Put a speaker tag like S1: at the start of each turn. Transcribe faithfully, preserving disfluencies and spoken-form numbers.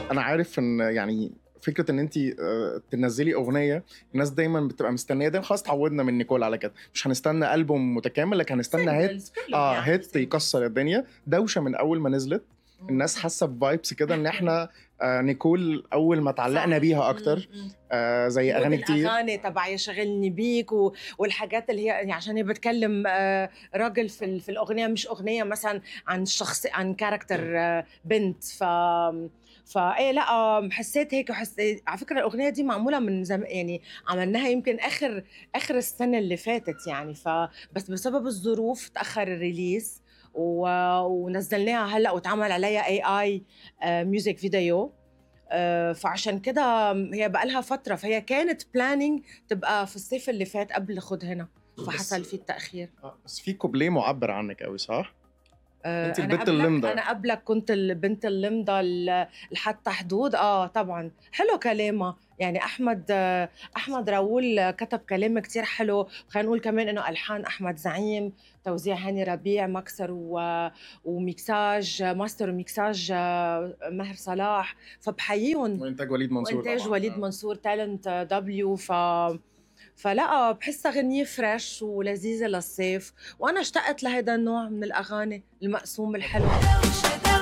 S1: أنا عارف إن يعني فكرة إن أنتِ آآ تنزّلي أغنية، الناس دايمًا بتبقى مستنية ده، خلاص اتعودنا من نيكول على كده، مش هنستنى ألبوم متكامل، لكن هنستنى hit
S2: singles كله
S1: آه
S2: بيعمل
S1: hit يكسّر
S2: singles.
S1: الدنيا، دوشة من أول ما نزلت،
S2: إمم.
S1: الناس حاسة بvibes كده إن إحنا آآ نيكول أول ما اتعلّقنا
S2: صح.
S1: بيها
S2: إمم،
S1: أكتر،
S2: إمم.
S1: آآ زي
S2: mood
S1: أغاني كتير.
S2: الأغاني تبع يشغلني بيك و والحاجات اللي هي يعني عشان هي بتكلم آآ راجل في ال في الأغنية، مش أغنية مثلًا عن شخص عن character بنت. ف فإيه لأ حسيت هيك وحسيت على فكرة الأغنية دي معمولة من زم يعني عملناها يمكن آخر آخر السنة اللي فاتت يعني. ف بس بسبب الظروف تأخر الريليز و ونزلناها هلأ واتعمل عليها إيه آي آآ music video. آآ فعشان كده هي بقى لها فترة، فهي كانت planning تبقى في الصيف اللي فات قبل خُد هنا،
S1: بس
S2: فحصل فيه التأخير.
S1: آه، بس في كوبليه مُعبّر عنِّك أوي صح؟
S2: آآ
S1: أنتِ
S2: أنا
S1: البت
S2: قبلك
S1: اللمضة.
S2: أنا قبلك كنت البنت اللمضة ال لحتى حدود. آه طبعًا، حلو كلامها، يعني أحمد آه، أحمد راؤول كتب كلام كتير حلو. خلّينا نقول كمان إنه ألحان أحمد زعيم، توزيع هاني ربيع، مكسر و وميكساج ماستر وميكساج ماهر صلاح، فباحييهم.
S1: وإنتاج وليد منصور
S2: وإنتاج
S1: طبعًا.
S2: وليد
S1: آه.
S2: منصور talent W. ف فلأ باحسّها غنية فريش ولذيذة للصيف، وأنا اشتقت لهيدا النوع من الأغاني المقسوم الحلو.